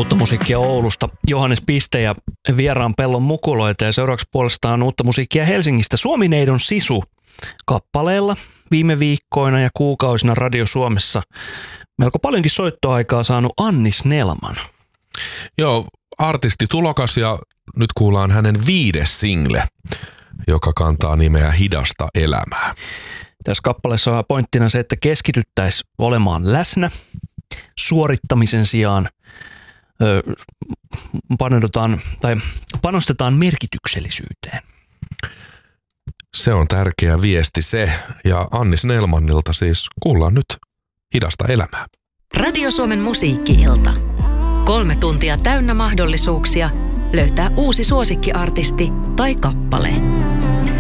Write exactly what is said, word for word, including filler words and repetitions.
Uutta musiikkia Oulusta, Johannes Piste ja Vieraan pellon mukuloita, ja seuraavaksi puolestaan uutta musiikkia Helsingistä. Suomineidon Sisu kappaleella viime viikkoina ja kuukausina Radio Suomessa melko paljonkin soittoaikaa saanut Anni Snellman. Joo, artisti tulokas, ja nyt kuullaan hänen viides single, joka kantaa nimeä Hidasta elämää. Tässä kappaleessa on pointtina se, että keskityttäisiin olemaan läsnä suorittamisen sijaan. Ö, paneudutaan tai panostetaan merkityksellisyyteen. Se on tärkeä viesti se, ja Anni Snellmanilta siis kuullaan nyt Hidasta elämää. Radio Suomen musiikki-ilta. Kolme tuntia täynnä mahdollisuuksia löytää uusi suosikkiartisti tai kappale.